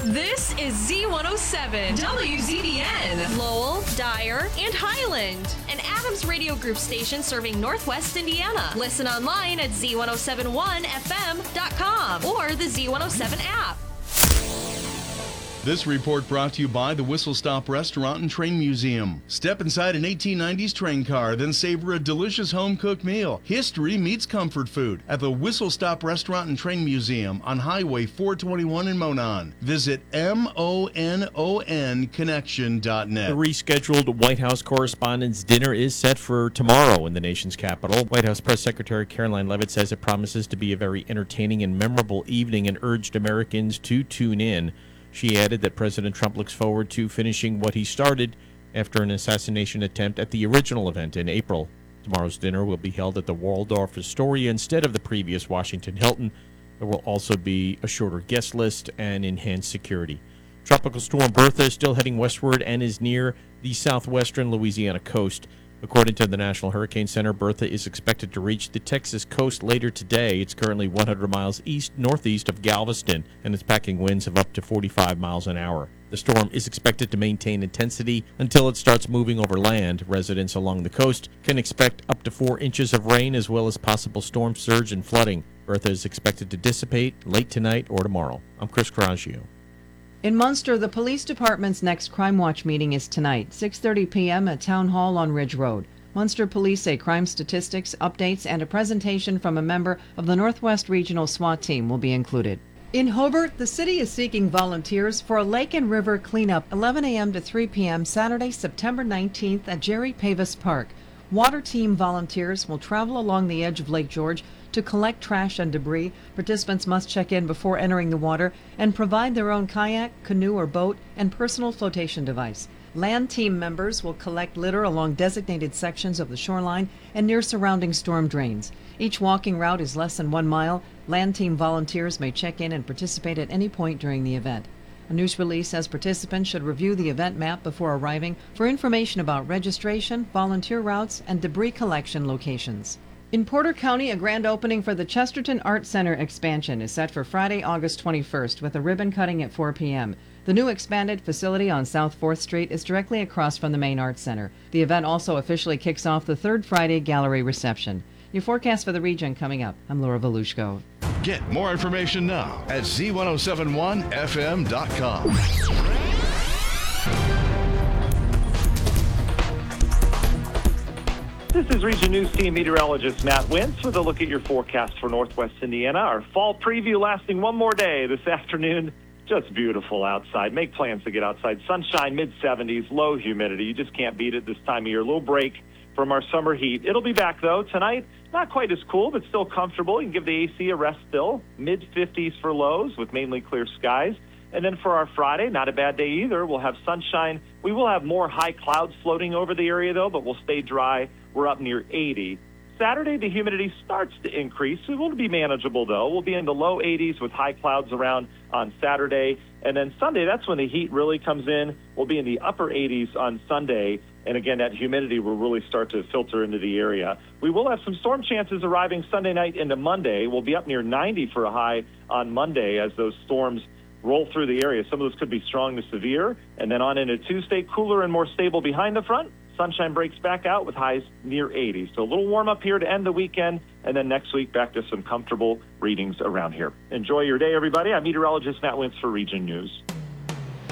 This is Z107, WZDN, Lowell, Dyer, and Highland, an Adams Radio Group station serving Northwest Indiana. Listen online at Z1071FM.com or the Z107 app. This report brought to you by the Whistle Stop Restaurant and Train Museum. Step inside an 1890s train car, then savor a delicious home-cooked meal. History meets comfort food at the Whistle Stop Restaurant and Train Museum on Highway 421 in Monon. Visit MONONconnection.net. The rescheduled White House Correspondents' Dinner is set for tomorrow in the nation's capital. White House Press Secretary Caroline Leavitt says it promises to be a very entertaining and memorable evening and urged Americans to tune in. She added that President Trump looks forward to finishing what he started after an assassination attempt at the original event in April. Tomorrow's dinner will be held at the Waldorf Astoria instead of the previous Washington Hilton. There will also be a shorter guest list and enhanced security. Tropical storm Bertha is still heading westward and is near the southwestern Louisiana coast. According to the National Hurricane Center, Bertha is expected to reach the Texas coast later today. It's currently 100 miles northeast of Galveston, and its packing winds of up to 45 miles an hour. The storm is expected to maintain intensity until it starts moving over land. Residents along the coast can expect up to 4 inches of rain as well as possible storm surge and flooding. Bertha is expected to dissipate late tonight or tomorrow. I'm Chris Coraggio. In Munster, the police department's next Crime Watch meeting is tonight, 6:30 p.m. at Town Hall on Ridge Road. Munster police say crime statistics, updates, and a presentation from a member of the Northwest Regional SWAT team will be included. In Hobart, the city is seeking volunteers for a lake and river cleanup 11 a.m. to 3 p.m. Saturday, September 19th at Jerry Pavis Park. Water team volunteers will travel along the edge of Lake George to collect trash and debris. Participants must check in before entering the water and provide their own kayak, canoe or boat, and personal flotation device. Land team members will collect litter along designated sections of the shoreline and near surrounding storm drains. Each walking route is less than 1 mile. Land team volunteers may check in and participate at any point during the event. A news release says participants should review the event map before arriving for information about registration, volunteer routes, and debris collection locations. In Porter County, a grand opening for the Chesterton Art Center expansion is set for Friday, August 21st, with a ribbon cutting at 4 p.m. The new expanded facility on South 4th Street is directly across from the main Art Center. The event also officially kicks off the third Friday gallery reception. Your forecast for the region coming up. I'm Laura Volushko. Get more information now at Z1071FM.com. This is Region News Team meteorologist Matt Wentz with a look at your forecast for Northwest Indiana. Our fall preview lasting one more day this afternoon. Just beautiful outside. Make plans to get outside. Sunshine, mid-70s, low humidity. You just can't beat it this time of year. A little break from our summer heat. It'll be back, though. Tonight, not quite as cool, but still comfortable. You can give the AC a rest still. Mid-50s for lows with mainly clear skies. And then for our Friday, not a bad day either. We'll have sunshine. We will have more high clouds floating over the area, though, but we'll stay dry. We're up near 80. Saturday, the humidity starts to increase. It will be manageable, though. We'll be in the low 80s with high clouds around on Saturday. And then Sunday, that's when the heat really comes in. We'll be in the upper 80s on Sunday. And again, that humidity will really start to filter into the area. We will have some storm chances arriving Sunday night into Monday. We'll be up near 90 for a high on Monday as those storms roll through the area. Some of those could be strong to severe. And then on into Tuesday, cooler and more stable behind the front. Sunshine breaks back out with highs near 80. So a little warm up here to end the weekend, and then next week back to some comfortable readings around here. Enjoy your day, everybody. I'm meteorologist Matt Wentz for Region News.